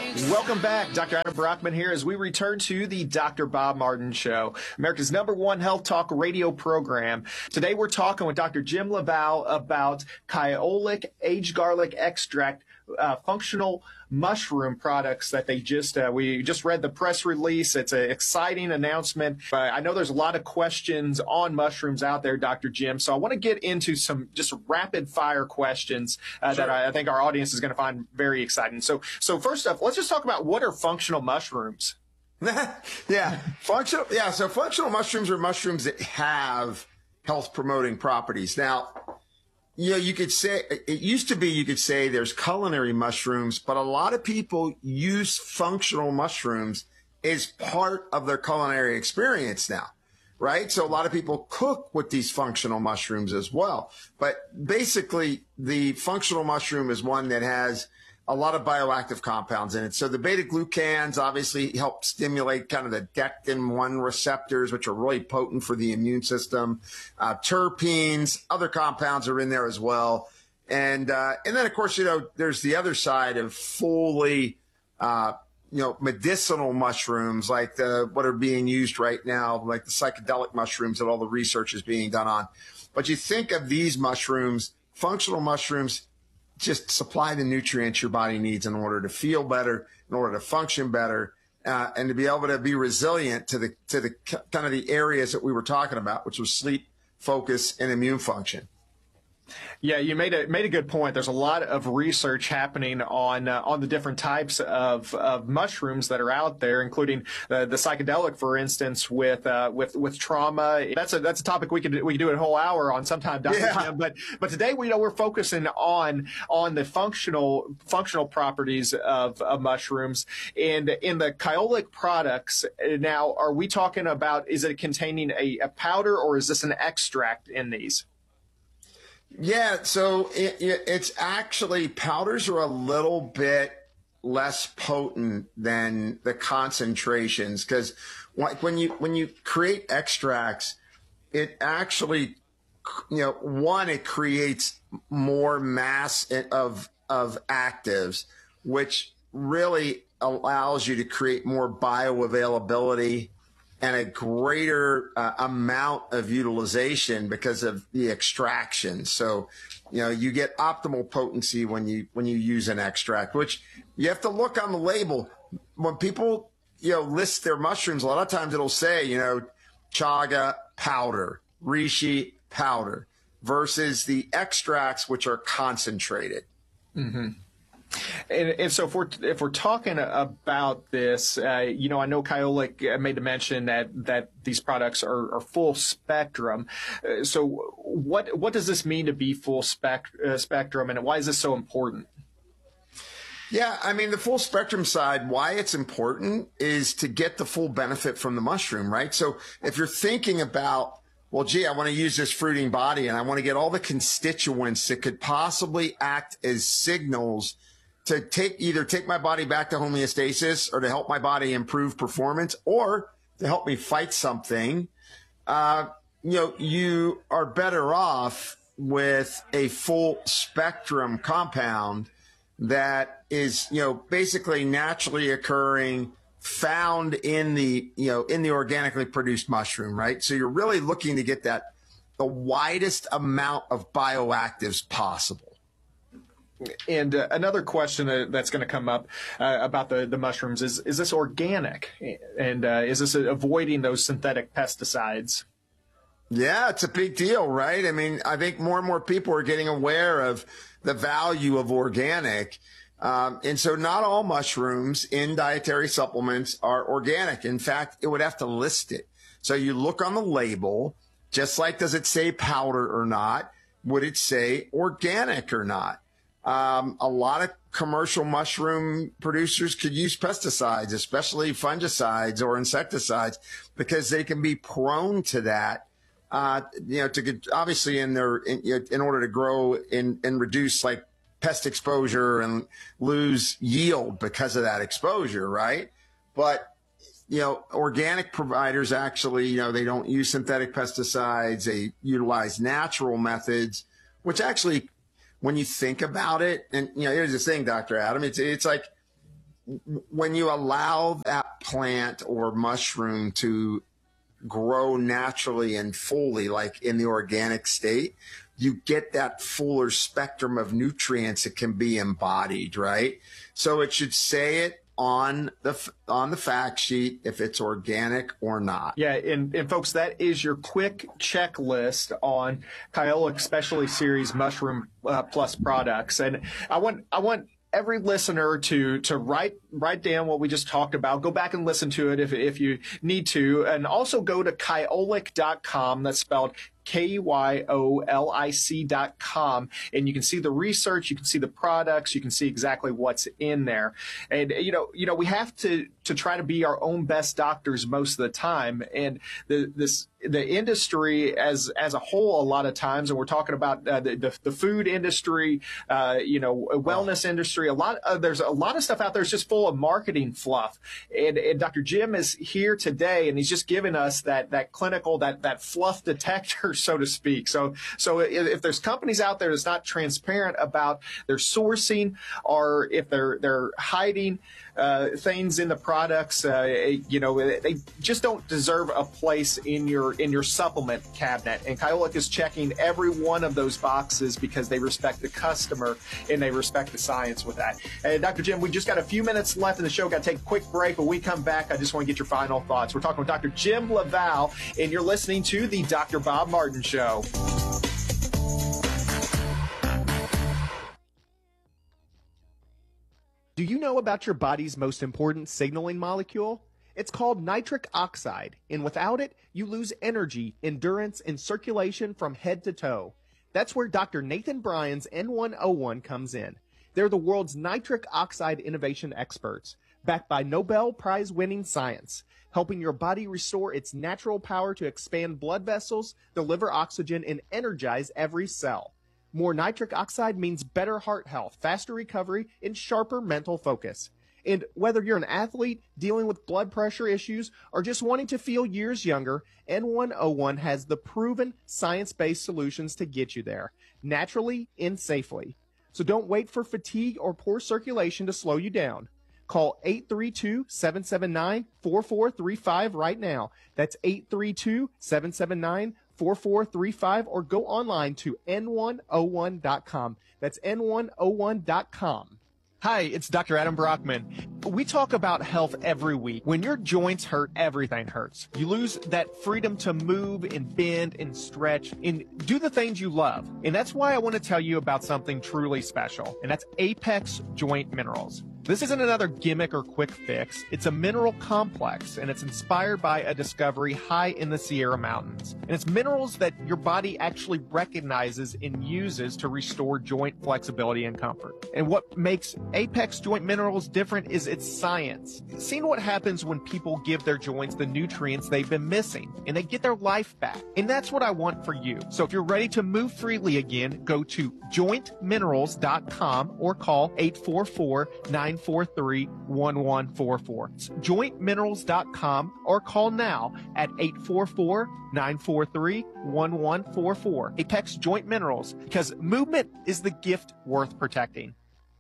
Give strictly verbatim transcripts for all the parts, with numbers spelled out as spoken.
Welcome back. Doctor Adam Brockman here as we return to the Doctor Bob Martin Show, America's number one health talk radio program. Today we're talking with Doctor Jim LaValle about Kyolic Aged Garlic Extract, uh, functional mushroom products that they just, uh, we just read the press release. It's an exciting announcement. Uh, I know there's a lot of questions on mushrooms out there, Doctor Jim, so I want to get into some just rapid fire questions uh, Sure. that I, I think our audience is going to find very exciting. So, so first off, let's just talk about what are functional mushrooms? yeah, functional. Yeah, so functional mushrooms are mushrooms that have health promoting properties. Now, you know, you could say, it used to be you could say there's culinary mushrooms, but a lot of people use functional mushrooms as part of their culinary experience now, right? So a lot of people cook with these functional mushrooms as well. But basically, the functional mushroom is one that has a lot of bioactive compounds in it. So the beta glucans obviously help stimulate kind of the dectin one receptors, which are really potent for the immune system. Uh, terpenes, other compounds are in there as well. And, uh, and then of course, you know, there's the other side of fully, uh, you know, medicinal mushrooms like the, what are being used right now, like the psychedelic mushrooms that all the research is being done on. But you think of these mushrooms, functional mushrooms, just supply the nutrients your body needs in order to feel better, in order to function better, uh, and to be able to be resilient to the to the kind of the areas that we were talking about, which was sleep, focus, and immune function. Yeah, you made a made a good point. There's a lot of research happening on uh, on the different types of, of mushrooms that are out there, including the, the psychedelic, for instance, with uh, with with trauma. That's a that's a topic we could we could do a whole hour on sometime, Doctor Yeah. Jim. But but today we know we're focusing on on the functional functional properties of, of mushrooms, and in the Kyolic products. Now, are we talking about, is it containing a, a powder or is this an extract in these? Yeah, so it, it, it's actually, powders are a little bit less potent than the concentrations, because when you when you create extracts, it actually, you know, one, it creates more mass of of actives, which really allows you to create more bioavailability and a greater uh, amount of utilization because of the extraction. So, you know, you get optimal potency when you when you use an extract, which you have to look on the label. When people, you know, list their mushrooms, a lot of times it'll say, you know, chaga powder, reishi powder, versus the extracts, which are concentrated. Mm-hmm. And, and so if we're if we're talking about this, uh, you know, I know Kyolic made the mention that that these products are, are full spectrum. Uh, so what what does this mean to be full spec, uh, spectrum, and why is this so important? Yeah, I mean, the full spectrum side, why it's important is to get the full benefit from the mushroom, right? So if you're thinking about, well, gee, I want to use this fruiting body and I want to get all the constituents that could possibly act as signals to take either take my body back to homeostasis or to help my body improve performance or to help me fight something, uh, you know, you are better off with a full spectrum compound that is, you know, basically naturally occurring, found in the, you know, in the organically produced mushroom, right? So you're really looking to get that, the widest amount of bioactives possible. And uh, another question uh, that's going to come up uh, about the, the mushrooms is, is this organic? And uh, is this avoiding those synthetic pesticides? Yeah, it's a big deal, right? I mean, I think more and more people are getting aware of the value of organic. Um, and so not all mushrooms in dietary supplements are organic. In fact, it would have to list it. So you look on the label, just like, does it say powder or not? Would it say organic or not? Um, a lot of commercial mushroom producers could use pesticides, especially fungicides or insecticides, because they can be prone to that. Uh, you know, to get, obviously in their, in, in order to grow and, and reduce like pest exposure and lose yield because of that exposure, right? But, you know, organic providers actually, you know, they don't use synthetic pesticides. They utilize natural methods, which actually, when you think about it, and, you know, here's the thing, Doctor Adam, it's, it's like, when you allow that plant or mushroom to grow naturally and fully, like in the organic state, you get that fuller spectrum of nutrients that can be embodied, right? So it should say it on the on the fact sheet if it's organic or not. Yeah, and, and folks, that is your quick checklist on Kyolic Specialty Series Mushroom uh, Plus products. And I want I want every listener to to write write down what we just talked about. Go back and listen to it if if you need to, and also go to kyolic dot com. That's spelled K Y O L I C dot com, and you can see the research, you can see the products, you can see exactly what's in there. And you know, you know, we have to to try to be our own best doctors most of the time. And the this the industry as as a whole, a lot of times, and we're talking about uh, the, the the food industry, uh, you know, wellness oh. industry. A lot uh, there's a lot of stuff out there that's just full of marketing fluff. And, and Doctor Jim is here today, and he's just given us that that clinical that that fluff detector, so to speak. So, so if, if there's companies out there that's not transparent about their sourcing, or if they're they're hiding uh, things in the products, uh, you know, they just don't deserve a place in your in your supplement cabinet. And Kyolic is checking every one of those boxes because they respect the customer and they respect the science with that. And Doctor Jim, we just got a few minutes left in the show. Got to take a quick break, but when we come back, I just want to get your final thoughts. We're talking with Doctor Jim LaValle, and you're listening to the Doctor Bob Martin Show. Do you know about your body's most important signaling molecule? It's called nitric oxide, and without it, you lose energy, endurance, and circulation from head to toe. That's where Doctor Nathan Bryan's N one oh one comes in. They're the world's nitric oxide innovation experts, backed by Nobel Prize-winning science, helping your body restore its natural power to expand blood vessels, deliver oxygen, and energize every cell. More nitric oxide means better heart health, faster recovery, and sharper mental focus. And whether you're an athlete, dealing with blood pressure issues, or just wanting to feel years younger, N one oh one has the proven science-based solutions to get you there, naturally and safely. So don't wait for fatigue or poor circulation to slow you down. Call eight three two, seven seven nine, four four three five right now. That's eight three two, seven seven nine, four four three five, or go online to N one oh one dot com. That's N one oh one dot com. Hi, it's Doctor Adam Brockman. We talk about health every week. When your joints hurt, everything hurts. You lose that freedom to move and bend and stretch and do the things you love. And that's why I want to tell you about something truly special, and that's Apex Joint Minerals. This isn't another gimmick or quick fix. It's a mineral complex, and it's inspired by a discovery high in the Sierra Mountains. And it's minerals that your body actually recognizes and uses to restore joint flexibility and comfort. And what makes Apex Joint Minerals different is its science. Seeing what happens when people give their joints the nutrients they've been missing, and they get their life back. And that's what I want for you. So if you're ready to move freely again, go to joint minerals dot com or call eight four four, nine four three, one one four four. It's joint minerals dot com or call now at eight four four, nine four three, one one four four. Apex Joint Minerals, because movement is the gift worth protecting.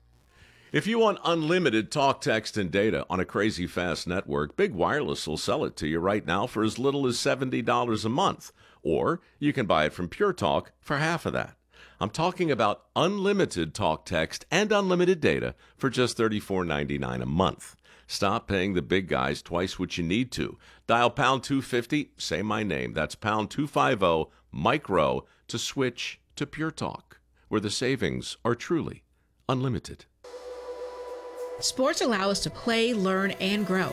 If you want unlimited talk, text, and data on a crazy fast network, Big Wireless will sell it to you right now for as little as seventy dollars a month. Or you can buy it from Pure Talk for half of that. I'm talking about unlimited talk, text, and unlimited data for just thirty-four ninety-nine a month. Stop paying the big guys twice what you need to. Dial pound two fifty, say my name. That's pound two fifty, micro, to switch to Pure Talk, where the savings are truly unlimited. Sports allow us to play, learn, and grow.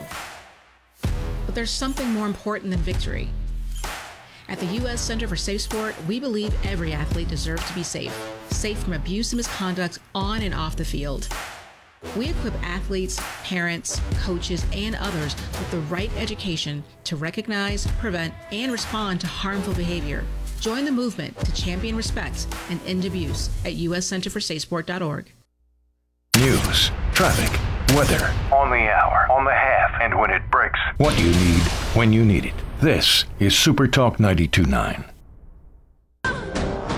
But there's something more important than victory. At the U S Center for Safe Sport, we believe every athlete deserves to be safe. Safe from abuse and misconduct on and off the field. We equip athletes, parents, coaches, and others with the right education to recognize, prevent, and respond to harmful behavior. Join the movement to champion respect and end abuse at U S center for safe sport dot org. News, traffic, weather. On the hour, on the half, and when it breaks. What you need, when you need it. This is Super Talk ninety-two point nine.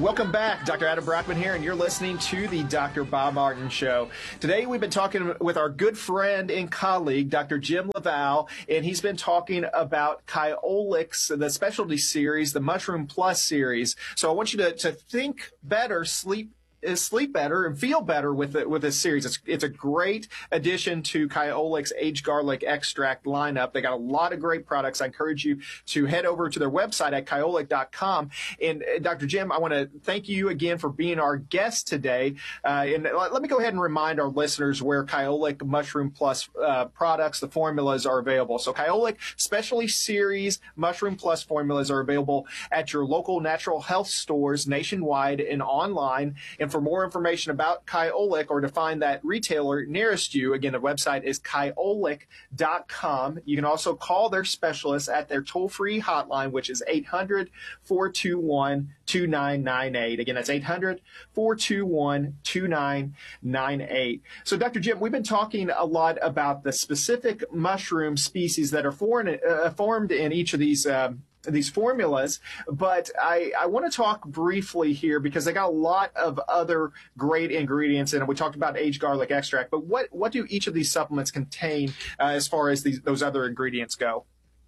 Welcome back. Doctor Adam Brockman here, and you're listening to the Doctor Bob Martin Show. Today, we've been talking with our good friend and colleague, Doctor Jim LaValle, and he's been talking about Kyolic, the specialty series, the Mushroom Plus series. So I want you to, to think better, sleep sleep better and feel better with it with this series. It's it's a great addition to Kyolic's aged garlic extract lineup. They got a lot of great products. I encourage you to head over to their website at kyolic dot com. And uh, Doctor Jim, I want to thank you again for being our guest today. Uh, and let, let me go ahead and remind our listeners where Kyolic Mushroom Plus uh, products, the formulas are available. So Kyolic Specialty Series Mushroom Plus formulas are available at your local natural health stores nationwide and online. And for more information about Kyolic or to find that retailer nearest you, again, the website is kyolic dot com. You can also call their specialists at their toll-free hotline, which is eight hundred, four two one, two nine nine eight. Again, that's eight hundred, four two one, two nine nine eight. So, Doctor Jim, we've been talking a lot about the specific mushroom species that are foreign, uh, formed in each of these um, these formulas, but I, I want to talk briefly here because they got a lot of other great ingredients in it. We talked about aged garlic extract, but what, what do each of these supplements contain uh, as far as these, those other ingredients go?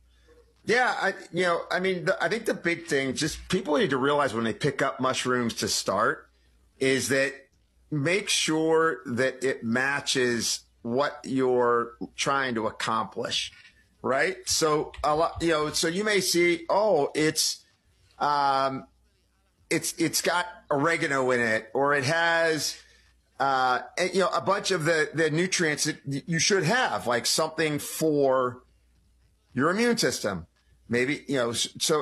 Yeah, I, you know, I mean, the, I think the big thing, just people need to realize when they pick up mushrooms to start, is that make sure that it matches what you're trying to accomplish. Right. So a lot, you know, so you may see, oh, it's, um, it's, it's got oregano in it, or it has, uh, you know, a bunch of the, the nutrients that you should have, like something for your immune system. Maybe, you know, so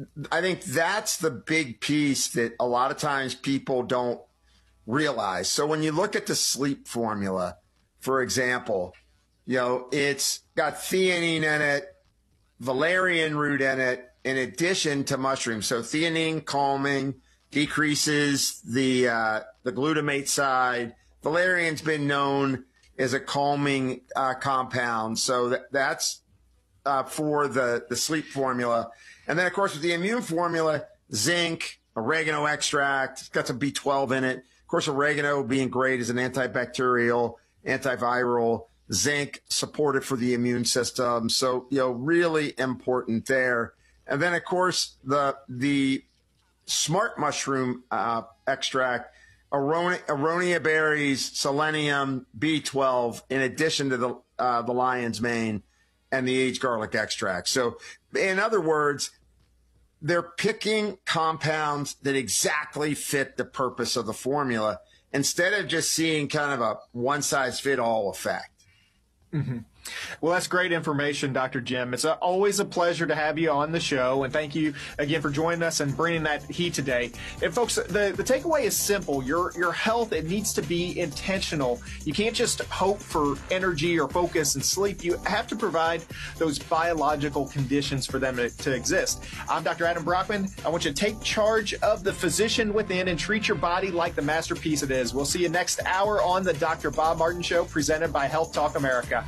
I think that's the big piece that a lot of times people don't realize. So when you look at the sleep formula, for example, you know, it's got theanine in it, valerian root in it, in addition to mushrooms. So theanine calming, decreases the uh, the glutamate side. Valerian's been known as a calming uh, compound, so that, that's uh, for the the sleep formula. And then, of course, with the immune formula, zinc, oregano extract, it's got some B twelve in it. Of course, oregano being great as an antibacterial, antiviral. Zinc supported for the immune system. So, you know, really important there. And then, of course, the the smart mushroom uh, extract, aronia, aronia berries, selenium, B twelve, in addition to the uh, the lion's mane and the aged garlic extract. So, in other words, they're picking compounds that exactly fit the purpose of the formula instead of just seeing kind of a one-size-fit-all effect. Mm-hmm. Well, that's great information, Doctor Jim. It's a, always a pleasure to have you on the show, and thank you again for joining us and bringing that heat today. And folks, the, the takeaway is simple. Your your health, it needs to be intentional. You can't just hope for energy or focus and sleep. You have to provide those biological conditions for them to, to exist. I'm Doctor Adam Brockman. I want you to take charge of the physician within and treat your body like the masterpiece it is. We'll see you next hour on the Doctor Bob Martin Show, presented by Health Talk America.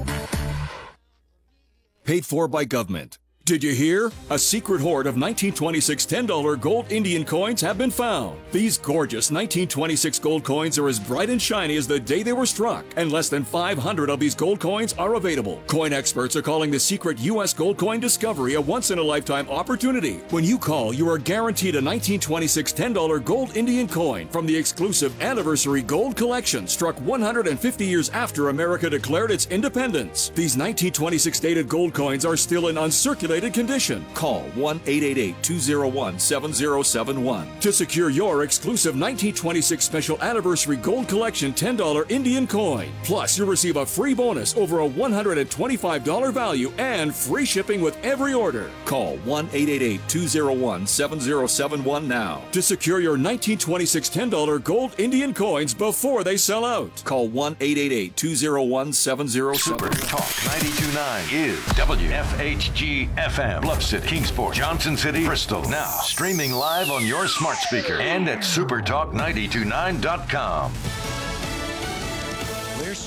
Paid for by government. Did you hear? A secret hoard of nineteen twenty-six ten dollar gold Indian coins have been found. These gorgeous nineteen twenty-six gold coins are as bright and shiny as the day they were struck, and less than five hundred of these gold coins are available. Coin experts are calling the secret U S gold coin discovery a once-in-a-lifetime opportunity. When you call, you are guaranteed a nineteen twenty-six ten dollar gold Indian coin from the exclusive Anniversary Gold Collection, struck one hundred fifty years after America declared its independence. These nineteen twenty-six dated gold coins are still in uncirculated condition. Call one eight eight eight, two oh one, seven oh seven one to secure your exclusive nineteen twenty-six Special Anniversary Gold Collection ten dollar Indian coin. Plus, you'll receive a free bonus over a one hundred twenty-five dollar value and free shipping with every order. Call one eight eight eight, two oh one, seven oh seven one now to secure your nineteen twenty-six ten dollar gold Indian coins before they sell out. Call one eight eight eight, two oh one, seven oh seven one. Super Talk ninety-two point nine is W F H G F M, Bluff City, Kingsport, Johnson City, Bristol. Now streaming live on your smart speaker and at super talk nine two nine dot com. There's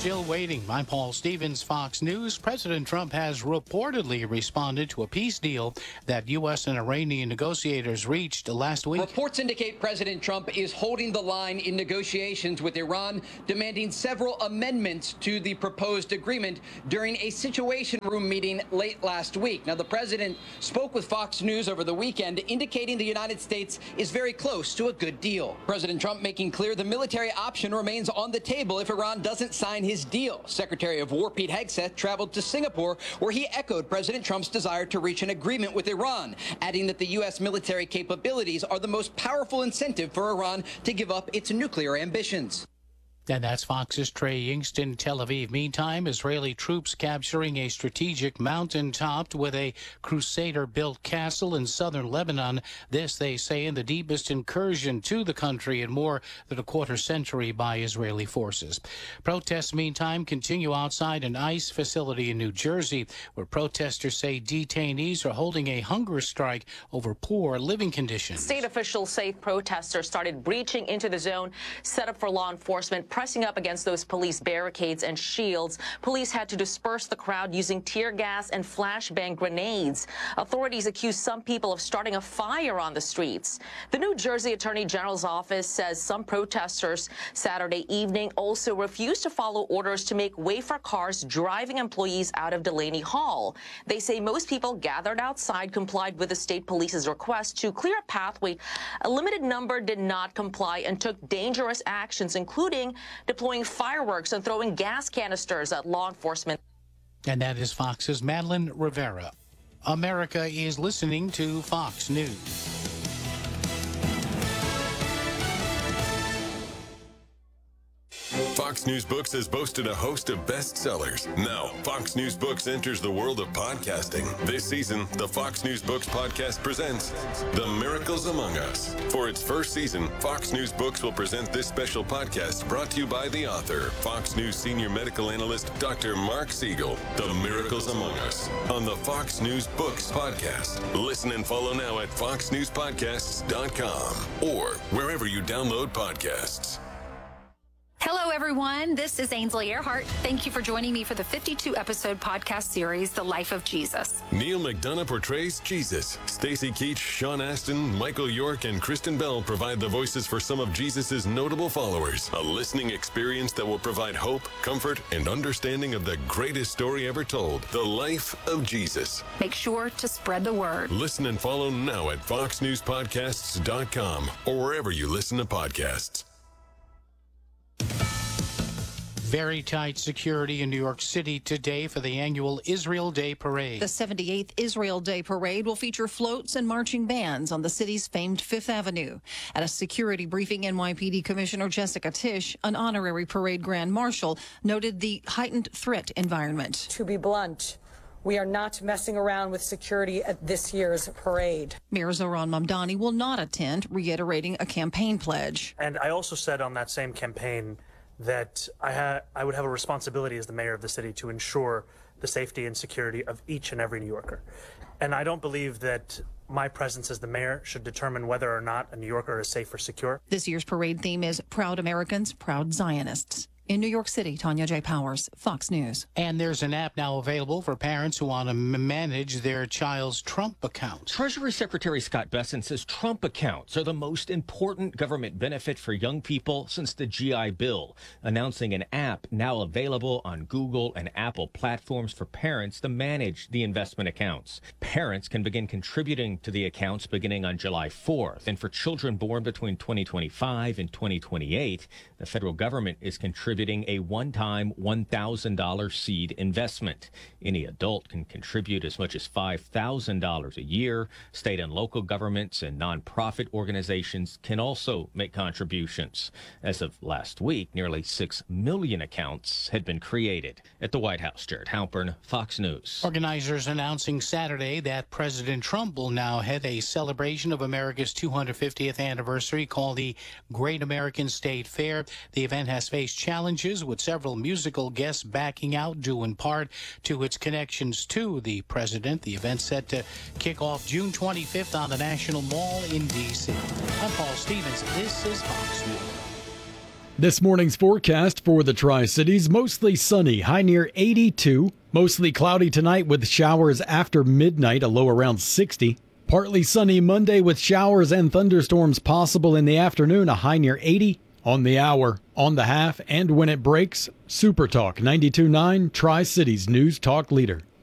still waiting. I'm Paul Stevens, Fox News. President Trump has reportedly responded to a peace deal that U S and Iranian negotiators reached last week. Reports indicate President Trump is holding the line in negotiations with Iran, demanding several amendments to the proposed agreement during a Situation Room meeting late last week. Now, the president spoke with Fox News over the weekend, indicating the United States is very close to a good deal. President Trump making clear the military option remains on the table if Iran doesn't sign his deal. Secretary of War Pete Hegseth traveled to Singapore, where he echoed President Trump's desire to reach an agreement with Iran, adding that the U S military capabilities are the most powerful incentive for Iran to give up its nuclear ambitions. And that's Fox's Trey Yingst in Tel Aviv. Meantime, Israeli troops capturing a strategic mountain-topped with a Crusader-built castle in southern Lebanon. This, they say, in the deepest incursion to the country in more than a quarter century by Israeli forces. Protests, meantime, continue outside an ICE facility in New Jersey, where protesters say detainees are holding a hunger strike over poor living conditions. State officials say protesters started breaching into the zone set up for law enforcement, pressing up against those police barricades and shields. Police had to disperse the crowd using tear gas and flashbang grenades. Authorities accuse some people of starting a fire on the streets. The New Jersey Attorney General's office says some protesters Saturday evening also refused to follow orders to make way for cars driving employees out of Delaney Hall. They say most people gathered outside complied with the state police's request to clear a pathway. A limited number did not comply and took dangerous actions, including deploying fireworks and throwing gas canisters at law enforcement. And that is Fox's Madeline Rivera. America is listening to Fox News. Fox News Books has boasted a host of bestsellers. Now, Fox News Books enters the world of podcasting. This season, the Fox News Books podcast presents The Miracles Among Us. For its first season, Fox News Books will present this special podcast brought to you by the author, Fox News senior medical analyst, Doctor Mark Siegel. The Miracles Among Us on the Fox News Books podcast. Listen and follow now at fox news podcasts dot com or wherever you download podcasts. Hello, everyone. This is Ainsley Earhart. Thank you for joining me for the fifty-two episode podcast series, The Life of Jesus. Neil McDonough portrays Jesus. Stacy Keach, Sean Astin, Michael York, and Kristen Bell provide the voices for some of Jesus's notable followers. A listening experience that will provide hope, comfort, and understanding of the greatest story ever told, The Life of Jesus. Make sure to spread the word. Listen and follow now at fox news podcasts dot com or wherever you listen to podcasts. Very tight security in New York City today for the annual Israel Day Parade. The seventy-eighth Israel Day Parade will feature floats and marching bands on the city's famed Fifth Avenue. At a security briefing, N Y P D Commissioner Jessica Tisch, an honorary parade grand marshal, noted the heightened threat environment. To be blunt, we are not messing around with security at this year's parade. Mayor Zohran Mamdani will not attend, reiterating a campaign pledge. And I also said on that same campaign that I, ha- I would have a responsibility as the mayor of the city to ensure the safety and security of each and every New Yorker. And I don't believe that my presence as the mayor should determine whether or not a New Yorker is safe or secure. This year's parade theme is Proud Americans, Proud Zionists. In New York City, Tanya J. Powers, Fox News. And there's an app now available for parents who want to m- manage their child's Trump account. Treasury Secretary Scott Bessent says Trump accounts are the most important government benefit for young people since the G I Bill, announcing an app now available on Google and Apple platforms for parents to manage the investment accounts. Parents can begin contributing to the accounts beginning on July fourth. And for children born between twenty twenty-five and twenty twenty-eight, the federal government is contributing a one-time one thousand dollars seed investment. Any adult can contribute as much as five thousand dollars a year. State and local governments and nonprofit organizations can also make contributions. As of last week, nearly six million accounts had been created. At the White House, Jared Halpern, Fox News. Organizers announcing Saturday that President Trump will now head a celebration of America's two hundred fiftieth anniversary called the Great American State Fair. The event has faced challenges with several musical guests backing out, due in part to its connections to the president. The event set to kick off June twenty-fifth on the National Mall in D C. I'm Paul Stevens. This is Fox News. This morning's forecast for the Tri-Cities, mostly sunny, high near eighty-two. Mostly cloudy tonight with showers after midnight, a low around sixty. Partly sunny Monday with showers and thunderstorms possible in the afternoon, a high near eighty. On the hour, on the half, and when it breaks, Super Talk ninety-two point nine, Tri-Cities News Talk Leader.